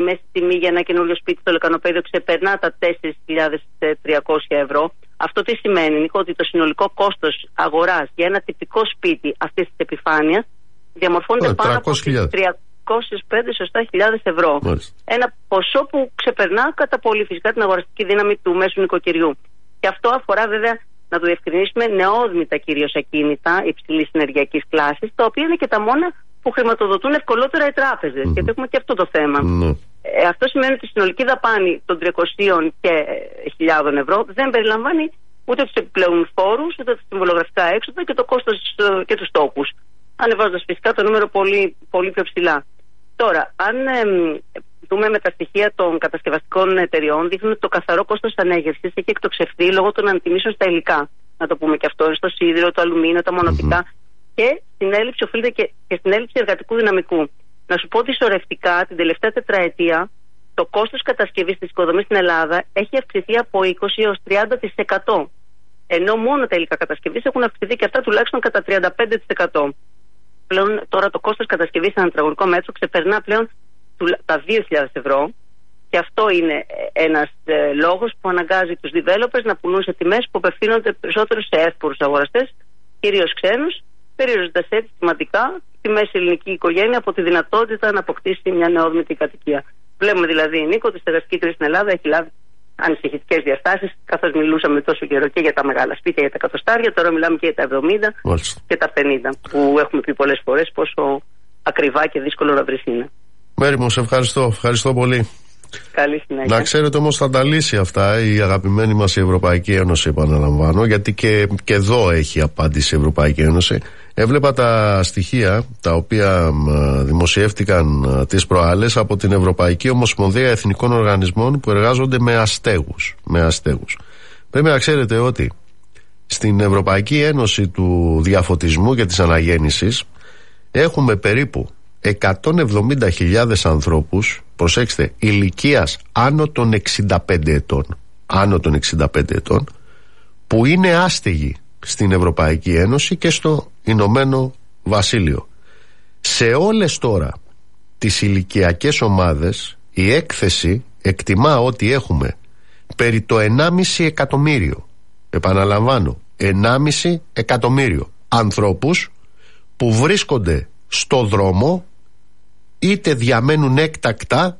Η μέση τιμή για ένα καινούριο σπίτι στο Λεκανοπέδιο ξεπερνά τα 4.300 ευρώ. Αυτό τι σημαίνει, Νίκο, ότι το συνολικό κόστος αγοράς για ένα τυπικό σπίτι αυτής της επιφάνειας διαμορφώνεται πάνω από 305.000 ευρώ. Μάλιστα. Ένα ποσό που ξεπερνά κατά πολύ φυσικά την αγοραστική δύναμη του μέσου νοικοκυριού. Και αυτό αφορά βέβαια, να το διευκρινίσουμε, νεόδμητα κυρίως ακίνητα υψηλής ενεργειακής κλάσης, τα οποία είναι και τα μόνα που χρηματοδοτούν ευκολότερα οι τράπεζες. Γιατί έχουμε και αυτό το θέμα. Αυτό σημαίνει ότι η συνολική δαπάνη των 300 και 1.000 ευρώ δεν περιλαμβάνει ούτε τους επιπλέον φόρους, ούτε τα συμβολογραφικά έξοδα και το κόστος και τους τόκους. Ανεβάζοντας φυσικά το νούμερο πολύ, πολύ πιο ψηλά. Τώρα, αν δούμε με τα στοιχεία των κατασκευαστικών εταιριών, δείχνουν ότι το καθαρό κόστος ανέγερσης έχει εκτοξευθεί λόγω των αντιμήσεων στα υλικά. Να το πούμε και αυτό, στο σίδηρο, το αλουμίνιο, τα μονοπικά. Και στην έλλειψη, οφείλεται και στην έλλειψη εργατικού δυναμικού. Να σου πω ότι σωρευτικά την τελευταία τετραετία το κόστος κατασκευής της οικοδομής στην Ελλάδα έχει αυξηθεί από 20 έως 30%. Ενώ μόνο τα υλικά κατασκευής έχουν αυξηθεί και αυτά τουλάχιστον κατά 35%. Πλέον τώρα το κόστος κατασκευής σε ένα τετραγωνικό μέτρο ξεπερνά πλέον τα 2.000 ευρώ. Και αυτό είναι ένας λόγος που αναγκάζει τους developers να πουλούν σε τιμές που απευθύνονται περισσότερο σε εύπορους αγοραστές, κυρίως ξένους, περιορίζοντας έτσι σημαντικά τη μέση ελληνική οικογένεια από τη δυνατότητα να αποκτήσει μια νεόδμητη κατοικία. Βλέπουμε δηλαδή, Νίκο, ότι η στεγαστική κρίση στην Ελλάδα έχει λάβει ανησυχητικές διαστάσεις, καθώς μιλούσαμε τόσο καιρό και για τα μεγάλα σπίτια, για τα εκατοστάρια, τώρα μιλάμε και για τα 70 και τα 50, που έχουμε πει πολλές φορές πόσο ακριβά και δύσκολο να βρεις είναι. Μέρη μου, σε ευχαριστώ. Ευχαριστώ πολύ. Καλή συνέχεια. Να ξέρετε όμως θα τα λύσει αυτά η αγαπημένη μας η Ευρωπαϊκή Ένωση, επαναλαμβάνω, γιατί και εδώ έχει απάντηση η Ευρωπαϊκή Ένωση. Έβλεπα τα στοιχεία τα οποία δημοσιεύτηκαν τις προάλλες από την Ευρωπαϊκή Ομοσπονδία Εθνικών Οργανισμών που εργάζονται με αστέγους. Πρέπει να ξέρετε ότι στην Ευρωπαϊκή Ένωση του Διαφωτισμού και της Αναγέννησης έχουμε περίπου 170.000 ανθρώπους, προσέξτε, ηλικίας άνω των 65 ετών, που είναι άστεγοι στην Ευρωπαϊκή Ένωση και στο Ηνωμένο Βασίλειο. Σε όλες τώρα τις ηλικιακές ομάδες η έκθεση εκτιμά ότι έχουμε περί το 1,5 εκατομμύριο, επαναλαμβάνω, 1,5 εκατομμύριο ανθρώπους που βρίσκονται στο δρόμο είτε διαμένουν έκτακτα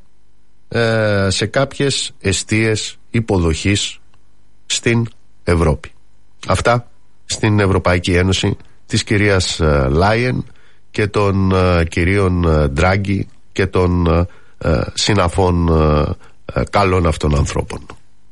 σε κάποιες εστίες υποδοχής στην Ευρώπη. Αυτά στην Ευρωπαϊκή Ένωση της κυρίας Λάιεν και των κυρίων Ντράγκη και των συναφών καλών αυτών ανθρώπων.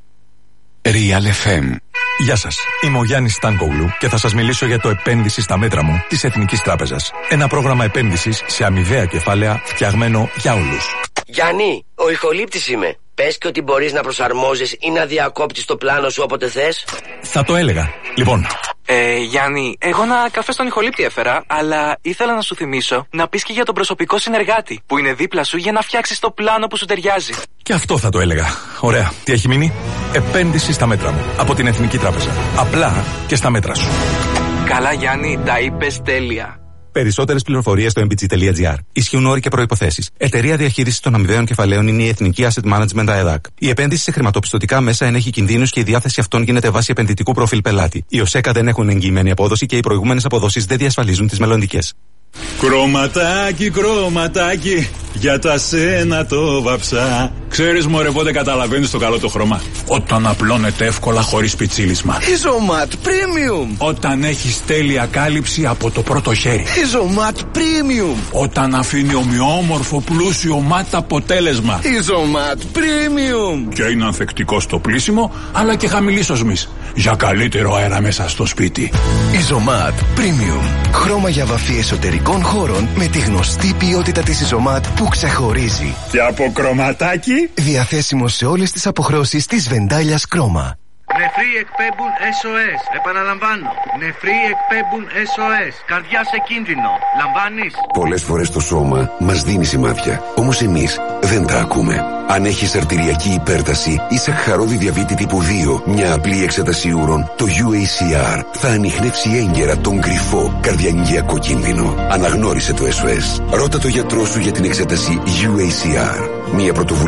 Real FM. Γεια σας, είμαι ο Γιάννης Στάνκογλου και θα σας μιλήσω για το επένδυση στα μέτρα μου της Εθνικής Τράπεζας. Ένα πρόγραμμα επένδυσης σε αμοιβαία κεφάλαια φτιαγμένο για όλους. Γιάννη, ο ηχολήπτης είμαι. Πες και ότι μπορείς να προσαρμόζεις ή να διακόπτεις το πλάνο σου όποτε θες. Θα το έλεγα. Λοιπόν. Γιάννη, εγώ ένα καφέ στον ηχολήπτη έφερα, αλλά ήθελα να σου θυμίσω να πεις και για τον προσωπικό συνεργάτη που είναι δίπλα σου για να φτιάξεις το πλάνο που σου ταιριάζει. Και αυτό θα το έλεγα. Ωραία. Τι έχει μείνει? Επένδυση στα μέτρα μου. Από την Εθνική Τράπεζα. Απλά και στα μέτρα σου. Καλά, Γιάννη, τα είπες τέλεια. Περισσότερες πληροφορίες στο mbg.gr. Ισχύουν όροι και προϋποθέσεις. Εταιρεία διαχείρισης των αμοιβαίων κεφαλαίων είναι η Εθνική Asset Management ΑΕΔΑΚ. Η επένδυση σε χρηματοπιστωτικά μέσα ενέχει κινδύνους και η διάθεση αυτών γίνεται βάσει επενδυτικού προφίλ πελάτη. Οι ΟΣΕΚΑ δεν έχουν εγγυημένη απόδοση και οι προηγούμενες αποδόσεις δεν διασφαλίζουν τις μελλοντικές. Κρωματάκι, κρωματάκι, για τα σένα το βαψά. Ξέρεις μωρέ πότε καταλαβαίνεις το καλό το χρώμα? Όταν απλώνεται εύκολα χωρίς πιτσίλισμα. Ιζωμάτ Premium. Όταν έχεις τέλεια κάλυψη από το πρώτο χέρι. Ιζωμάτ Premium. Όταν αφήνει ομοιόμορφο πλούσιο μάτ αποτέλεσμα. Ιζωμάτ Premium. Και είναι ανθεκτικό στο πλύσιμο αλλά και χαμηλής οσμής, για καλύτερο αέρα μέσα στο σπίτι. Ιζωμάτ Premium. Χρώμα για βαφή εσωτερικών χώρων με τη γνωστή ποιότητα της Ιζωμάτ που ξεχωρίζει. Και από κρωματάκι, διαθέσιμο σε όλες τις αποχρώσεις της Βεντάλιας Κρόμα. Νεφροί εκπέμπουν SOS. Επαναλαμβάνω. Νεφροί εκπέμπουν SOS. Καρδιά σε κίνδυνο. Λαμβάνεις? Πολλές φορές το σώμα μας δίνει σημάδια. Όμως εμείς δεν τα ακούμε. Αν έχεις αρτηριακή υπέρταση ή σαχαρώδη διαβήτη τύπου 2, μια απλή εξέταση ούρων, το UACR θα ανιχνεύσει έγκαιρα τον κρυφό καρδιαγγειακό κίνδυνο. Αναγνώρισε το SOS. Ρώτα το γιατρό σου για την εξέταση UACR. Μια πρωτοβουλία